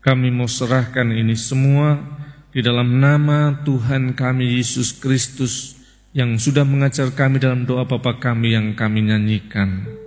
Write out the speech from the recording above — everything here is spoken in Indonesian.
Kami mau serahkan ini semua di dalam nama Tuhan kami Yesus Kristus yang sudah mengajar kami dalam doa Bapa kami yang kami nyanyikan.